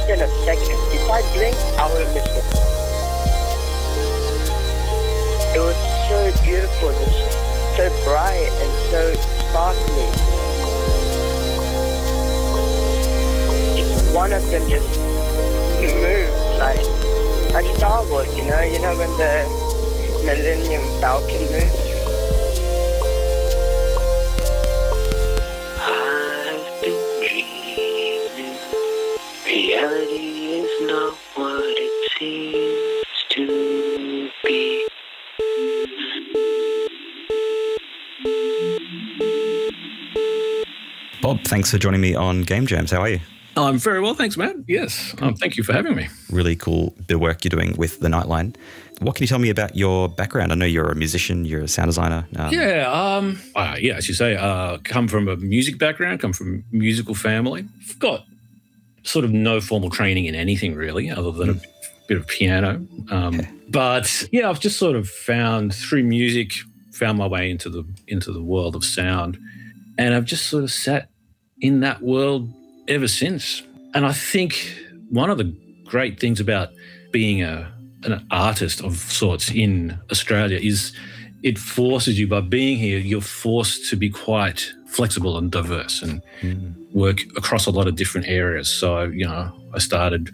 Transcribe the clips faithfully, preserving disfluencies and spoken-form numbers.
fraction of seconds. If I blinked, I would have missed it. It was so beautiful, just so bright and so sparkly. If one of them just moved, like like Star Wars, you know, you know when the Millennium Falcon moves. I've been dreaming. Reality is not what it seems to be. Bob, thanks for joining me on Game Jams. How are you? I'm very well, thanks, Matt. Yes, um, thank you for having me. Really cool bit of work you're doing with the Nightline. What can you tell me about your background? I know you're a musician, you're a sound designer. Um, yeah, um, uh, yeah, as you say, uh, come from a music background, come from a musical family. I've got sort of no formal training in anything really, other than mm. a bit of piano. Um, okay. But yeah, I've just sort of found through music, found my way into the into the world of sound, and I've just sort of sat in that world ever since. And I think one of the great things about being a an artist of sorts in Australia is it forces you, by being here, you're forced to be quite flexible and diverse and mm. work across a lot of different areas. So, you know, I started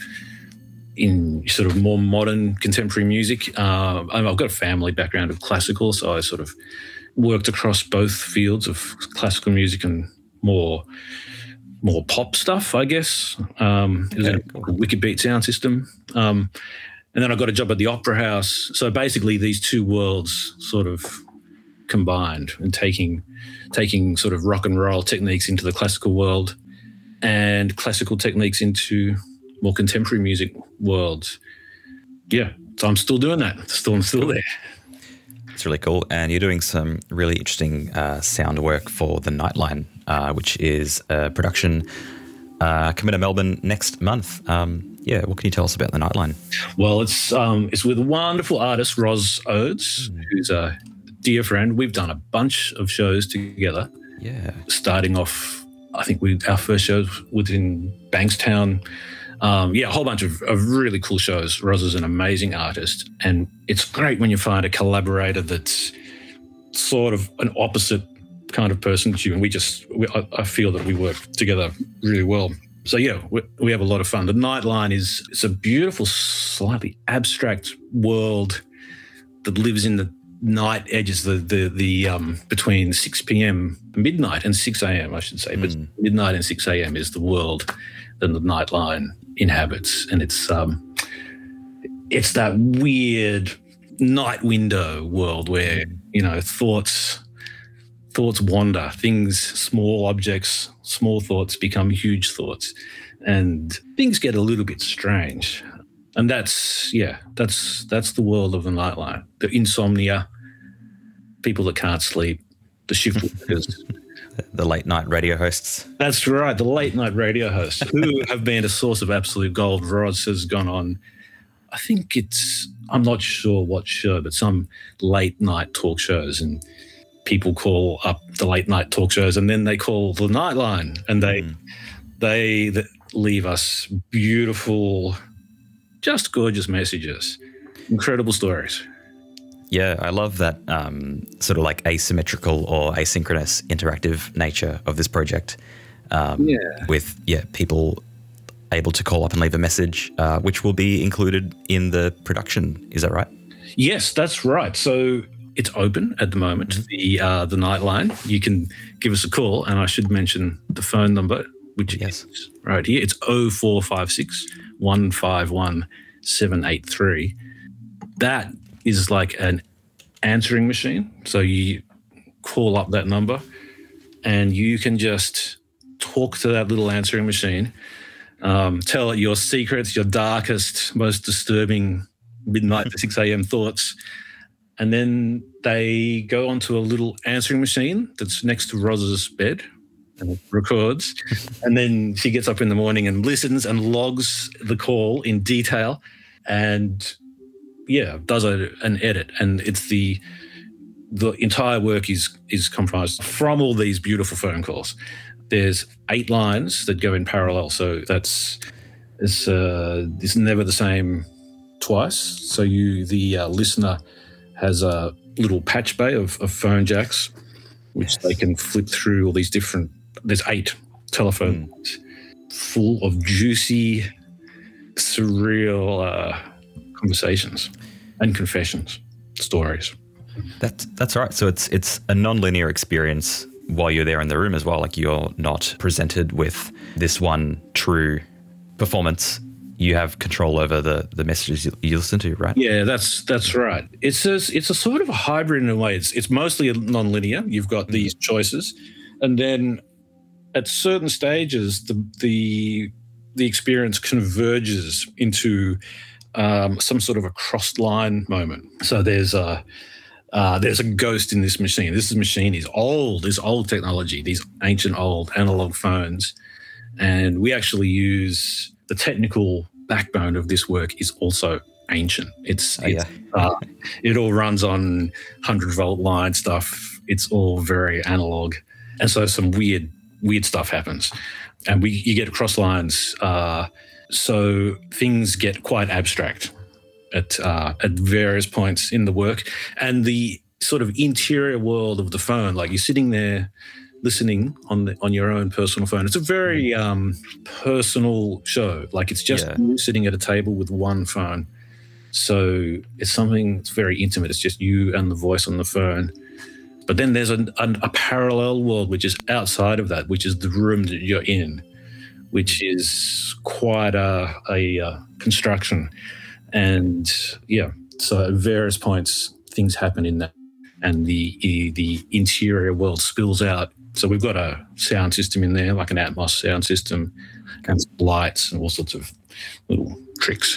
in sort of more modern contemporary music. Uh, I've got a family background of classical, so I sort of worked across both fields of classical music and more more pop stuff, I guess. Um, it was okay, a cool. Wicked Beat sound system. Um, and then I got a job at the Opera House. So basically these two worlds sort of combined, and taking taking sort of rock and roll techniques into the classical world and classical techniques into more contemporary music worlds. Yeah, so I'm still doing that. Still, I'm still there. It's really cool. And you're doing some really interesting uh, sound work for the Nightline, uh, which is a production uh, coming to Melbourne next month. Um, yeah, what can you tell us about the Nightline? Well, it's um, it's with a wonderful artist, Ros Oates, mm. who's a dear friend. We've done a bunch of shows together. Yeah. Starting off, I think we our first show was in Bankstown. Um, yeah, a whole bunch of, of really cool shows. Ros is an amazing artist, and it's great when you find a collaborator that's sort of an opposite kind of person to you, and we just, we, I, I feel that we work together really well. So yeah, we, we have a lot of fun. The Nightline is, it's a beautiful, slightly abstract world that lives in the night edges, the the the um, between six p m midnight and six a m I should say, mm. but midnight and six a m is the world that the Nightline inhabits, and it's um, it's that weird night window world where, you know, thoughts thoughts wander, things, small objects, small thoughts become huge thoughts, and things get a little bit strange. And that's, yeah, that's that's the world of the Nightline. The insomnia, people that can't sleep, the shift workers. The late night radio hosts. That's right, the late night radio hosts who have been a source of absolute gold. Ros has gone on, I think it's, I'm not sure what show, but some late night talk shows, and people call up the late night talk shows and then they call the Nightline, and they, mm. they they leave us beautiful, just gorgeous messages, incredible stories. Yeah, I love that um, sort of like asymmetrical or asynchronous interactive nature of this project. Um, yeah. With, yeah, people able to call up and leave a message, uh, which will be included in the production. Is that right? Yes, that's right. So it's open at the moment, mm-hmm. the uh, the Nightline. You can give us a call, and I should mention the phone number, which yes. is right here. It's oh four five six, one five one, seven eight three. That is like an answering machine. So you call up that number and you can just talk to that little answering machine, um, tell it your secrets, your darkest, most disturbing midnight to six a m thoughts, and then they go onto a little answering machine that's next to Ros's bed and it records, and then she gets up in the morning and listens and logs the call in detail and yeah, does a, an edit, and it's the the entire work is is comprised from all these beautiful phone calls. There's eight lines that go in parallel, so that's It's uh, it's never the same twice. So you, the uh, listener, has a little patch bay of, of phone jacks, which yes. they can flip through all these different. There's eight telephones mm. full of juicy, surreal uh, conversations and confessions, stories. That's that's right. So it's it's a non-linear experience while you're there in the room as well. Like, you're not presented with this one true performance. You have control over the the messages you, you listen to, right? Yeah, that's that's right. It's a, it's a sort of a hybrid in a way. It's it's mostly non-linear. You've got mm-hmm. these choices, and then at certain stages, the the the experience converges into um, some sort of a crossed line moment. So there's a uh, there's a ghost in this machine. This machine is old. It's old technology. These ancient old analog phones, and we actually use the technical backbone of this work is also ancient. It's, oh, it's yeah. uh, it all runs on hundred volt line stuff. It's all very analog, and so some weird weird stuff happens, and we you get cross lines. Uh, so things get quite abstract at uh, at various points in the work, and the sort of interior world of the phone, like you're sitting there listening on the, on your own personal phone. It's a very um, personal show. Like, it's just yeah. you sitting at a table with one phone. So it's something that's very intimate. It's just you and the voice on the phone. But then there's a, a, a parallel world which is outside of that, which is the room that you're in, which is quite a, a, a construction. And yeah, so at various points, things happen in that, and the the interior world spills out. So we've got a sound system in there, like an Atmos sound system, and lights and all sorts of little tricks.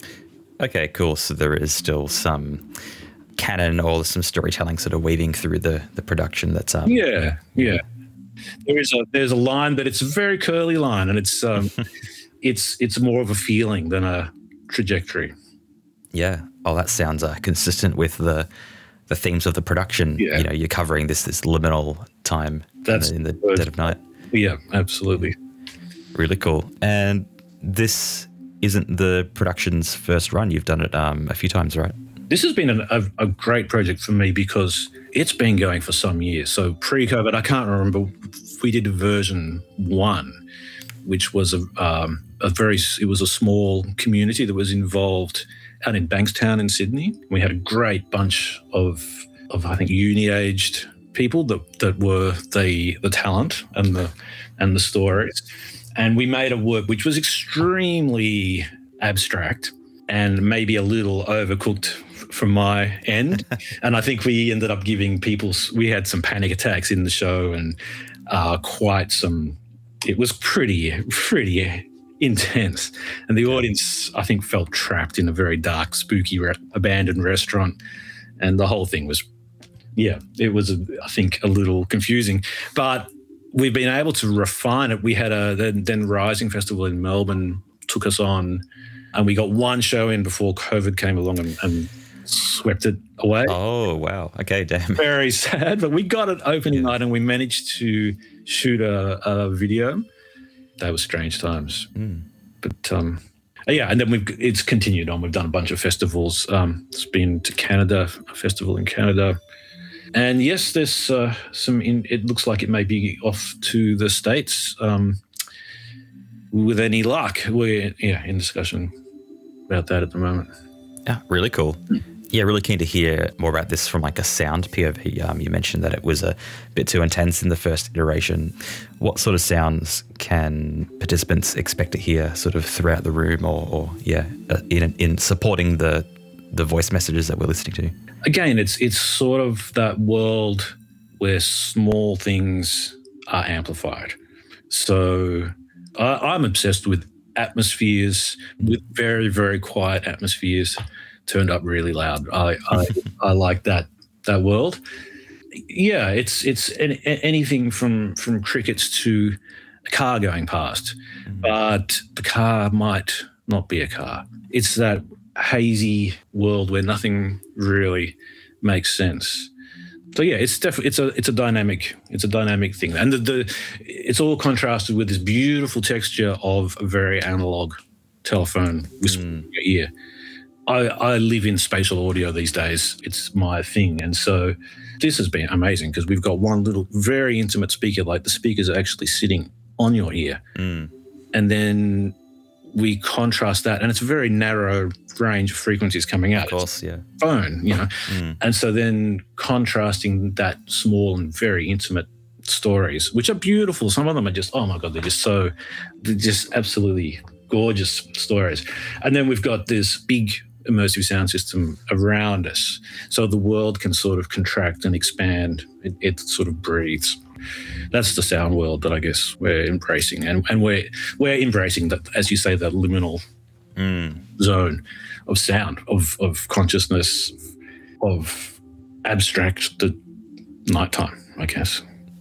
Okay, cool. So there is still some canon or some storytelling sort of weaving through the the production. That's um yeah, yeah. There is a there's a line, but it's a very curly line, and it's um it's it's more of a feeling than a trajectory. Yeah. Oh, that sounds uh, consistent with the the themes of the production. Yeah. You know, you're covering this this liminal time That's in the, in the dead of night. Yeah, absolutely. Really cool. And this isn't the production's first run. You've done it um, a few times, right? This has been an, a, a great project for me because it's been going for some years. So pre-COVID, I can't remember, we did version one, which was a, um, a very, it was a small community that was involved out in Bankstown in Sydney. We had a great bunch of, of I think, uni-aged people that, that were the the talent and the and the stories. And we made a work which was extremely abstract and maybe a little overcooked from my end. And I think we ended up giving people, we had some panic attacks in the show, and uh, quite some, it was pretty, pretty intense. And the audience, I think, felt trapped in a very dark, spooky, re- abandoned restaurant. And the whole thing was, yeah, it was, I think, a little confusing. But we've been able to refine it. We had a, then, then Rising Festival in Melbourne took us on, and we got one show in before COVID came along and, and swept it away. Oh, wow. Okay, damn. Very sad. But we got it opening yeah. night, and we managed to shoot a, a video. They were strange times. Mm. But um, yeah, and then we've it's continued on. We've done a bunch of festivals. Um, it's been to Canada, a festival in Canada. And yes, there's uh, some, in, it looks like it may be off to the States um, with any luck. We're yeah, in discussion about that at the moment. Yeah, really cool. Yeah, really keen to hear more about this from like a sound P O V. Um, you mentioned that it was a bit too intense in the first iteration. What sort of sounds can participants expect to hear sort of throughout the room, or, or yeah, uh, in in supporting the the voice messages that we're listening to? Again, it's it's sort of that world where small things are amplified. So I, I'm obsessed with atmospheres, with very, very quiet atmospheres turned up really loud. I I, I like that that world. Yeah, it's it's any, anything from from crickets to a car going past, mm-hmm. but the car might not be a car. It's that hazy world where nothing really makes sense. So yeah, it's definitely it's a it's a dynamic it's a dynamic thing, and the, the it's all contrasted with this beautiful texture of a very analog telephone whisper in your ear. I, I live in spatial audio these days. It's my thing. And so this has been amazing because we've got one little very intimate speaker, like the speakers are actually sitting on your ear. Mm. And then we contrast that, and it's a very narrow range of frequencies coming out. Of course, yeah. Phone, you know. Mm. And so then contrasting that small and very intimate stories, which are beautiful. Some of them are just, oh my God, they're just so, they're just absolutely gorgeous stories. And then we've got this big immersive sound system around us. So the world can sort of contract and expand. It, it sort of breathes. That's the sound world that I guess we're embracing. And, and we're, we're embracing that, as you say, that liminal Mm. zone of sound, of, of consciousness, of abstract the nighttime, I guess.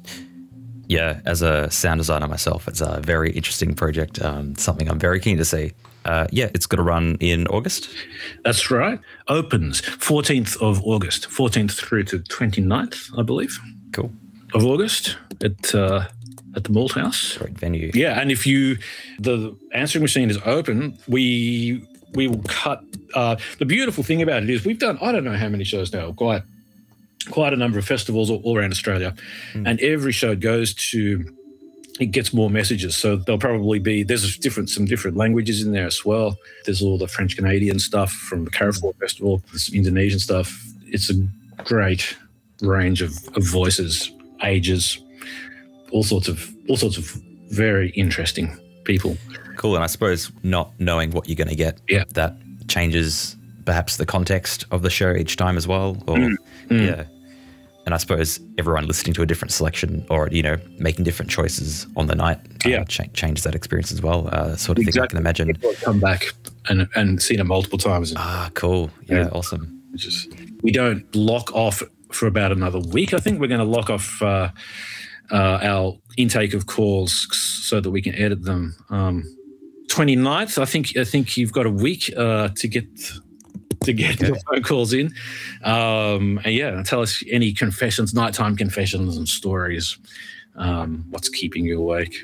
Yeah, as a sound designer myself, it's a very interesting project, um, something I'm very keen to see. Uh, yeah, it's going to run in August. That's right. Opens fourteenth of August, fourteenth through to twenty-ninth, I believe. Cool. Of August at uh, at the Malthouse. Great venue. Yeah, and if you, the answering machine is open, we we will cut. Uh, the beautiful thing about it is we've done, I don't know how many shows now, quite quite a number of festivals all, all around Australia, mm. and every show goes to, it gets more messages. So there'll probably be, there's different some different languages in there as well. There's all the French Canadian stuff from the Carrefour Festival, there's some Indonesian stuff. It's a great range of, of voices, ages, all sorts of all sorts of very interesting people. Cool. And I suppose not knowing what you're going to get, yeah. that changes perhaps the context of the show each time as well. Or mm. Mm. yeah. And I suppose everyone listening to a different selection or, you know, making different choices on the night uh, yeah. ch- changes that experience as well, uh, sort of exactly. thing I can imagine. People come back and, and seen it multiple times. And, ah, cool. Yeah, yeah. Awesome. Just, we don't lock off for about another week. I think we're going to lock off uh, uh, our intake of calls so that we can edit them. Um, twenty-ninth, I think I think you've got a week uh, to get to get okay. your phone calls in. Um, and yeah, tell us any confessions, nighttime confessions and stories. Um, what's keeping you awake?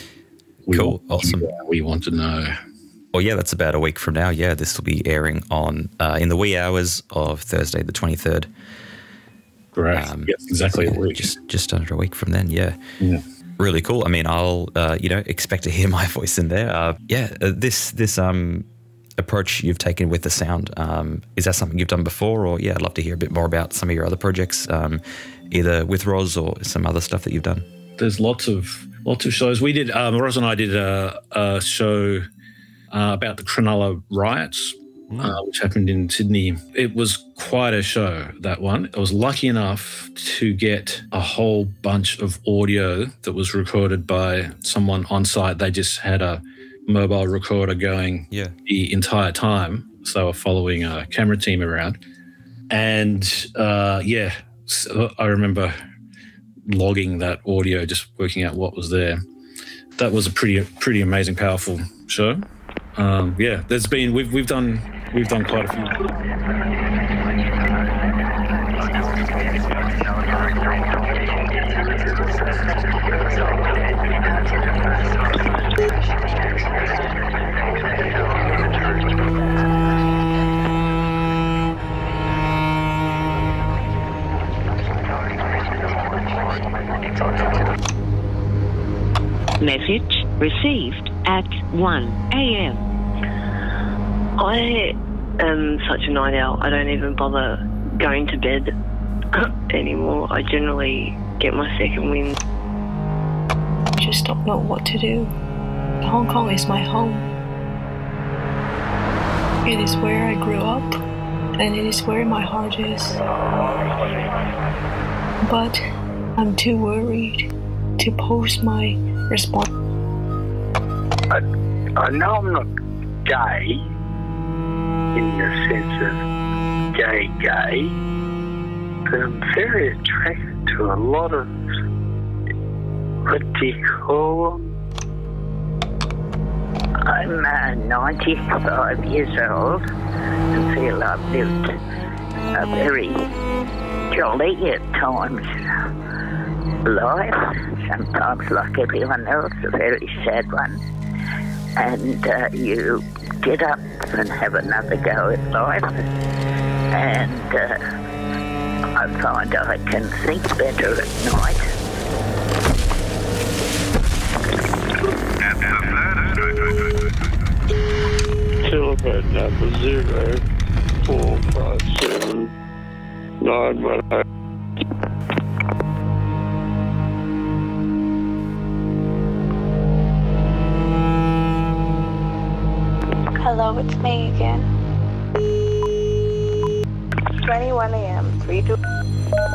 We cool. Want, awesome. We want to know. Well, yeah, that's about a week from now. Yeah, this will be airing on uh, in the wee hours of Thursday, the twenty-third. Correct. Um, yes, exactly. Yeah, a week. Just just under a week from then. Yeah. Yeah. Really cool. I mean, I'll uh, you know expect to hear my voice in there. Uh, yeah. Uh, this this um approach you've taken with the sound, um, is that something you've done before? Or yeah, I'd love to hear a bit more about some of your other projects, um, either with Roz or some other stuff that you've done. There's lots of lots of shows. We did. Um, Roz and I did a, a show uh, about the Cronulla riots. Mm. Uh, which happened in Sydney. It was quite a show, that one. I was lucky enough to get a whole bunch of audio that was recorded by someone on site. They just had a mobile recorder going yeah. the entire time. So they were following a camera team around. And uh, yeah, so I remember logging that audio, just working out what was there. That was a pretty, pretty amazing, powerful show. Um, yeah, there's been, we've, we've done, We've done quite a few. Message received at one a.m. I am such a night owl. I don't even bother going to bed anymore. I generally get my second wind. I just don't know what to do. Hong Kong is my home. It is where I grew up, and it is where my heart is. But I'm too worried to post my response. I, I know I'm not gay in the sense of gay gay, but I'm very attracted to a lot of, what do you call them? I'm uh, ninety-five years old and feel I've lived a very jolly at times life, sometimes like everyone else, a very sad one. and uh, you get up and have another go at life. And uh, I find I can think better at night. Telephone number zero four five seven nine one eight. Hello, it's me again. twenty-one a m, three two.